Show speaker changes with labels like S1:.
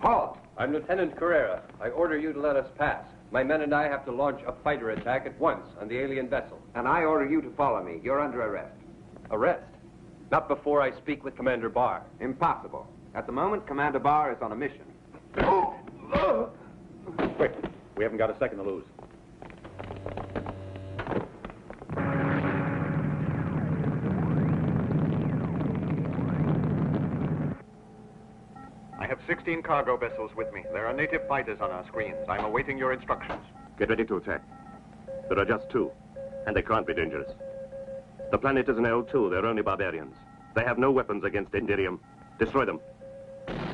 S1: Halt!
S2: I'm Lieutenant Carrera. I order you to let us pass. My men and I have to launch a fighter attack at once on the alien vessel.
S1: And I order you to follow me. You're under arrest.
S2: Arrest? Not before I speak with Commander Barr.
S1: Impossible. At the moment, Commander Barr is on a mission.
S3: Quick. We haven't got a second to lose.
S4: I have 16 cargo vessels with me. There are native fighters on our screens. I'm awaiting your instructions.
S5: Get ready to attack. There are just two, and they can't be dangerous. The planet is an L2. They're only barbarians. They have no weapons against Indirium. Destroy them.